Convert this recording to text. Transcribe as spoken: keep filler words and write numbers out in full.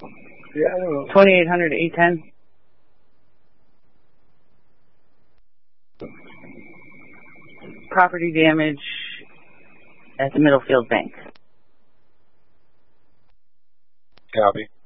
Yeah, I don't know. twenty-eight hundred eight ten. Property damage at the Middlefield Bank. Copy.